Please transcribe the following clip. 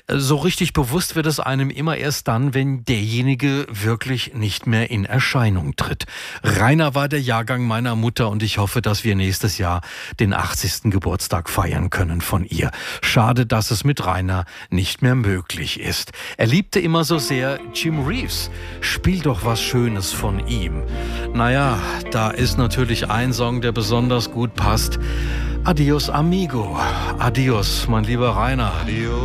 So richtig bewusst wird es einem immer erst dann, wenn derjenige wirklich nicht mehr in Erscheinung tritt. Rainer war der Jahrgang meiner Mutter und ich hoffe, dass wir nächstes Jahr den 80. Geburtstag feiern können von ihr. Schade, dass es mit Rainer nicht mehr möglich ist. Er liebte immer so sehr Jim Reeves. Spiel doch was Schönes von ihm. Naja, da ist natürlich ein Song, der besonders gut passt. Adios, amigo. Adios, mein lieber Rainer. Adios.